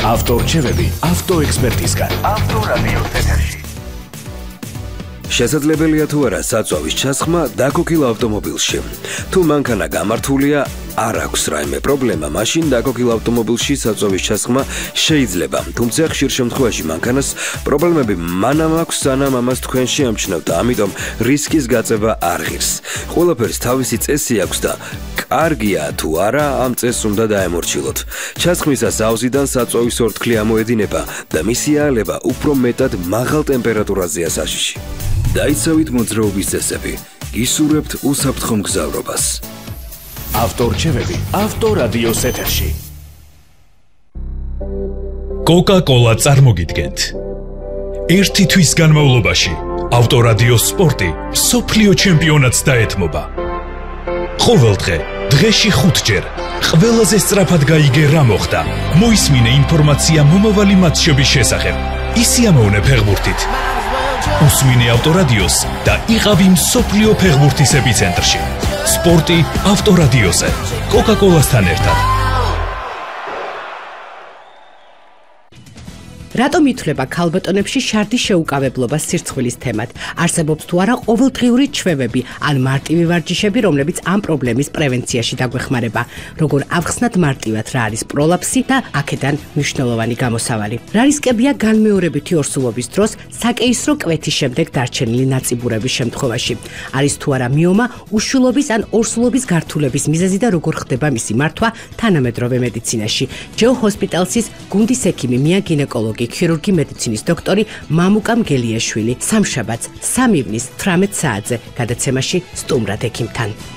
ავტორჩევები ავტოექსპერტისგან. ავტორადიოს ეთერში. შესაძლებელია თუ არა საწვავის ჩასხმა დაკოქილ ავტომობილში. თუ მანქანა გამართულია, არ აქვს რაიმე პრობლემა, მაშინ დაკოქილ ავტომობილში საწვავის ჩასხმა შეიძლება. თუმცა ხშირ შემთხვევაში მანქანას პრობლემები მანამ აქვს, სანამ ამას თქვენ შეამჩნევთ, ამიტომ რისკის გაწევა არ ღირს. ყველაფერს თავისი წესი აქვს და კარგია თუ არა ამ წესს უნდა დაემორჩილოთ. ჩასხმისას ავზიდან საწვავის ორთქლი ამოედინება და მისი აალება უფრო მეტად მაღალ ტემპერატურაზეა საშიში. დაიცავით მოძრაობის წესები, გისურვებთ უსაფრთხო მგზავრობას. ავტორჩევები ავტორადიოს ეთერში. Coca-Cola წარმოგიდგენთ. ერთი თვის განმავლობაში ავტორადიოს სპორტი მსოფლიო ჩემპიონატს დაეთმობა. ყოველდღე დღეში 5-ჯერ ყველაზე სწრაფად გაიგე რა მოხდა. მოისმინე ინფორმაცია მომავალი მატჩების შესახებ. ისიამოვნე ფეხბურთით. უსმინე ავტორადიოს და იყავი მსოფლიო ფეხბურთის ეპიცენტრში. სპორტი ავტორადიოზე. Coca-Cola-სთან ერთად. რატომ ითვლება ქალბატონებში შარდის შეუკავებლობა სირცხვილის თემად? არსებობს თუ არა ყოველდღიური ჩვევები ან მარტივი ვარჯიშები, რომლებიც ამ პრობლემის პრევენციაში დაგვეხმარება? როგორ ავხსნათ მარტივად რა არის პროლაფსი და აქედან მნიშვნელოვანი გამოსავალი? რა რისკებია განმეორებითი ორსულობის დროს საკეისრო კვეთის შემდეგ დარჩენილი ნაწიბურების შემთხვევაში? არის თუ არა მიომა უშვილობის ან ორსულობის გართულების მიზეზი და როგორ ხდება მისი მართვა თანამედროვე მედიცინაში? ჯო ჰოსპიტალსის გუნდის ექიმი, მია გინეკოლოგი, ქირურგი მედიცინის დოქტორი მამუკა მგელიაშვილი სამშაბათს 3 ივნის 18 საათზე გადაცემაში სტუმრად ექიმთან.